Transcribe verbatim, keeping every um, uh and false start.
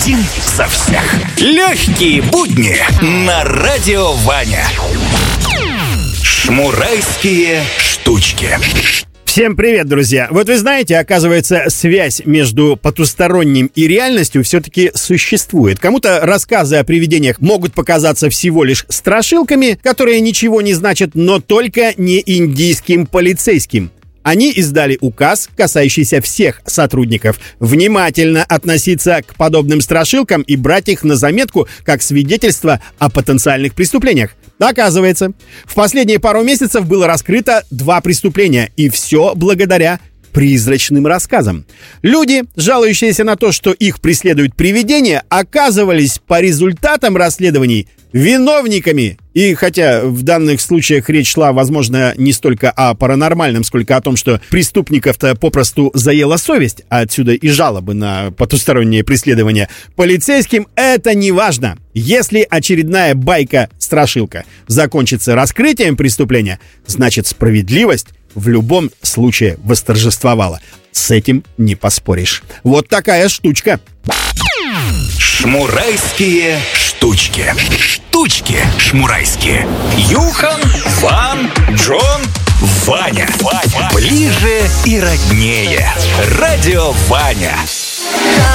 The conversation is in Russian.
Один за всех. Легкие будни на Радио Ваня. Шмурайские штучки. Всем привет, друзья! Вот вы знаете, оказывается, связь между потусторонним и реальностью все-таки существует. Кому-то рассказы о привидениях могут показаться всего лишь страшилками, которые ничего не значат, но только не индийским полицейским. Они издали указ, касающийся всех сотрудников, внимательно относиться к подобным страшилкам и брать их на заметку как свидетельство о потенциальных преступлениях. Оказывается, в последние пару месяцев было раскрыто два преступления, и все благодаря призрачным рассказам. Люди, жалующиеся на то, что их преследуют привидения, оказывались по результатам расследований виновниками. И хотя в данных случаях речь шла, возможно, не столько о паранормальном, сколько о том, что преступников-то попросту заела совесть, а отсюда и жалобы на потустороннее преследование, полицейским это не важно. Если очередная байка-страшилка закончится раскрытием преступления, значит справедливость в любом случае восторжествовала. С этим не поспоришь. Вот такая штучка. Шмурайские штучки. Штучки шмурайские. Юхан, Ван, Джон, Ваня. Ваня. Ближе и роднее. Радио Ваня.